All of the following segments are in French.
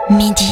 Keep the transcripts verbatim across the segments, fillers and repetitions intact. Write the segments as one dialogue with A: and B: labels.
A: midi.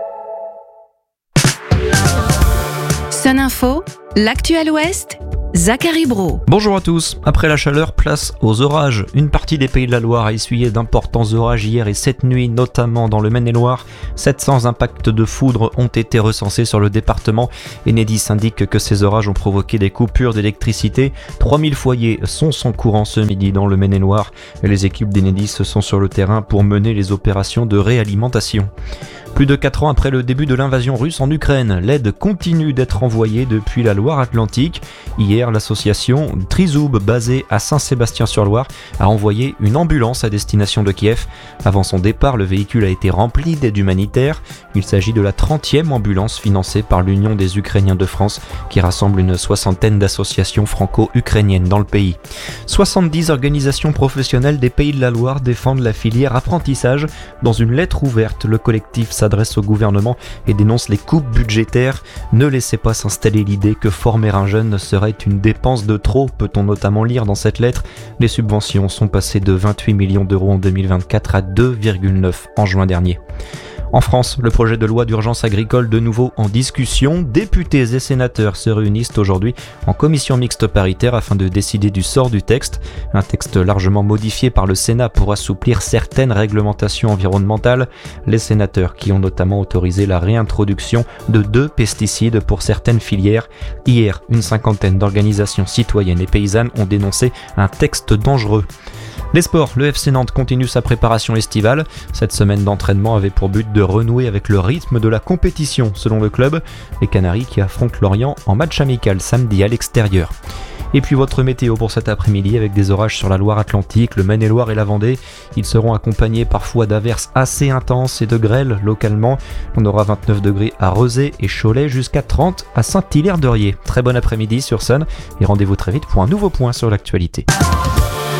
A: Sun Info, l'actu à l'Ouest, Zachary Brault.
B: Bonjour à tous. Après la chaleur, place aux orages. Une partie des Pays de la Loire a essuyé d'importants orages hier et cette nuit, notamment dans le Maine-et-Loire. sept cents impacts de foudre ont été recensés sur le département. Enedis indique que ces orages ont provoqué des coupures d'électricité. trois mille foyers sont sans courant ce midi dans le Maine-et-Loire. Les équipes d'Enedis sont sur le terrain pour mener les opérations de réalimentation. Plus de quatre ans après le début de l'invasion russe en Ukraine, l'aide continue d'être envoyée depuis la Loire-Atlantique. Hier, l'association Trizoub, basée à Saint-Sébastien-sur-Loire, a envoyé une ambulance à destination de Kiev. Avant son départ, le véhicule a été rempli d'aide humanitaire. Il s'agit de la trentième ambulance financée par l'Union des Ukrainiens de France, qui rassemble une soixantaine d'associations franco-ukrainiennes dans le pays. soixante-dix organisations professionnelles des Pays de la Loire défendent la filière apprentissage. Dans une lettre ouverte, le collectif s'adresse au gouvernement et dénonce les coupes budgétaires. Ne laissez pas s'installer l'idée que former un jeune serait une dépense de trop, peut-on notamment lire dans cette lettre. Les subventions sont passées de vingt-huit millions d'euros en deux mille vingt-quatre à deux virgule neuf en juin dernier. En France, le projet de loi d'urgence agricole de nouveau en discussion. Députés et sénateurs se réunissent aujourd'hui en commission mixte paritaire afin de décider du sort du texte. Un texte largement modifié par le Sénat pour assouplir certaines réglementations environnementales. Les sénateurs qui ont notamment autorisé la réintroduction de deux pesticides pour certaines filières. Hier, une cinquantaine d'organisations citoyennes et paysannes ont dénoncé un texte dangereux. Les sports, le F C Nantes continue sa préparation estivale. Cette semaine d'entraînement avait pour but de renouer avec le rythme de la compétition selon le club. Les Canaries qui affrontent Lorient en match amical samedi à l'extérieur. Et puis votre météo pour cet après-midi avec des orages sur la Loire-Atlantique, le Maine-et-Loire et la Vendée. Ils seront accompagnés parfois d'averses assez intenses et de grêle localement. On aura vingt-neuf degrés à Rezé et Cholet jusqu'à trente à Saint-Hilaire-d'Oriez. Très bon après-midi sur Sun et rendez-vous très vite pour un nouveau point sur l'actualité.